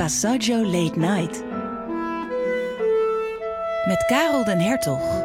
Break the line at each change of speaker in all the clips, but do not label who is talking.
Passaggio Late Night. Met Karel den Hertog.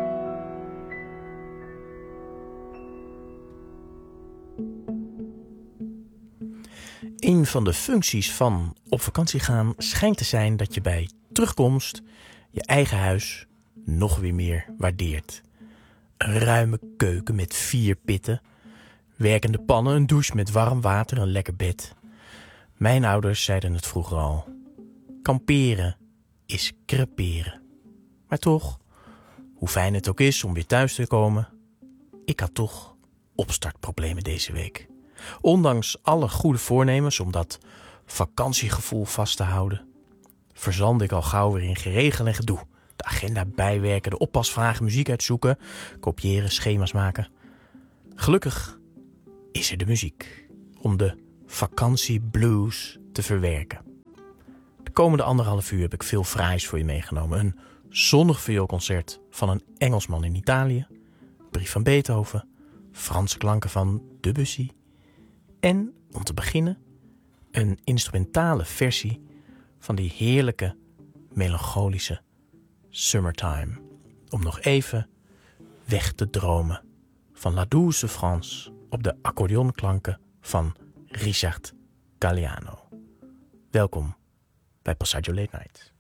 Een van de functies van op vakantie gaan schijnt te zijn dat je bij terugkomst je eigen huis nog weer meer waardeert. Een ruime keuken met 4 pitten, werkende pannen, een douche met warm water, een lekker bed. Mijn ouders zeiden het vroeger al. Kamperen is creperen. Maar toch, hoe fijn het ook is om weer thuis te komen, ik had toch opstartproblemen deze week. Ondanks alle goede voornemens om dat vakantiegevoel vast te houden, verzandde ik al gauw weer in geregel en gedoe. De agenda bijwerken, de oppasvragen, muziek uitzoeken, kopiëren, schema's maken. Gelukkig is er de muziek om de vakantieblues te verwerken. De komende 1,5 uur heb ik veel fraais voor je meegenomen. Een zonnig vioolconcert van een Engelsman in Italië, brief van Beethoven, Franse klanken van Debussy en, om te beginnen, een instrumentale versie van die heerlijke, melancholische Summertime. Om nog even weg te dromen van La Douce France op de accordeonklanken van Richard Galliano. Welkom bij Passaggio Late Night.